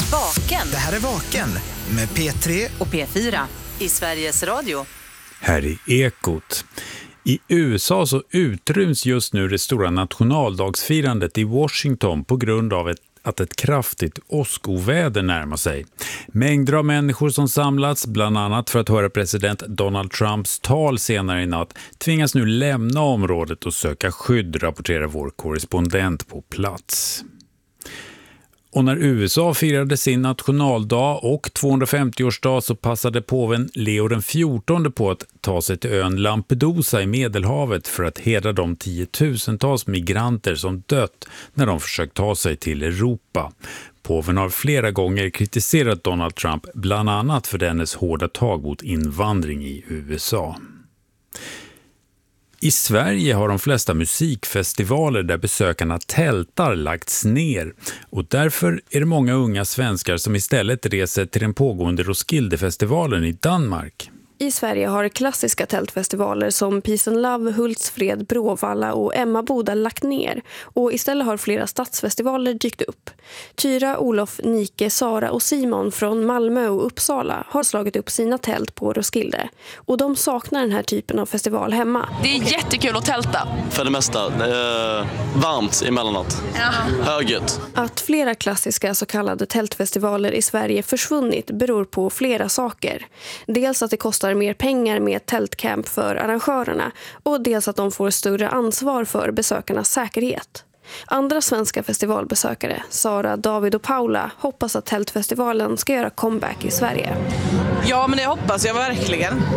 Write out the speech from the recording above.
Vaken. Det här är Vaken med P3 och P4 i Sveriges Radio. Här i Ekot. I USA så utryms just nu det stora nationaldagsfirandet i Washington på grund av att ett kraftigt åskoväder närmar sig. Mängder av människor som samlats, bland annat för att höra president Donald Trumps tal senare i natt, tvingas nu lämna området och söka skydd, rapporterar vår korrespondent på plats. Och när USA firade sin nationaldag och 250-årsdag så passade påven Leo den 14 på att ta sig till ön Lampedusa i Medelhavet för att hedra de tiotusentals migranter som dött när de försökt ta sig till Europa. Påven har flera gånger kritiserat Donald Trump, bland annat för dennes hårda tag mot invandring i USA. I Sverige har de flesta musikfestivaler där besökarna tältar lagts ner och därför är det många unga svenskar som istället reser till den pågående Roskildefestivalen i Danmark. I Sverige har klassiska tältfestivaler som Peace and Love, Hultsfred, Bråvalla och Emmaboda lagt ner och istället har flera stadsfestivaler dykt upp. Tyra, Olof, Nike, Sara och Simon från Malmö och Uppsala har slagit upp sina tält på Roskilde och de saknar den här typen av festival hemma. Det är jättekul att tälta. För det mesta. Varmt emellanåt. Högt. Att flera klassiska så kallade tältfestivaler i Sverige försvunnit beror på flera saker. Dels att det kostar mer pengar med tältcamp för arrangörerna och dels att de får större ansvar för besökarnas säkerhet. Andra svenska festivalbesökare, Sara, David och Paula, hoppas att tältfestivalen ska göra comeback i Sverige. Ja, men det hoppas jag verkligen.